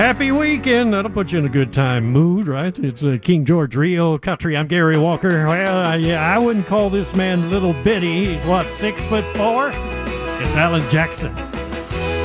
Happy weekend. That'll put you in a good time mood, right? It's King George Rio Country. I'm Gary Walker. Well, yeah, I wouldn't call this man little bitty. He's what, 6'4"? It's Alan Jackson.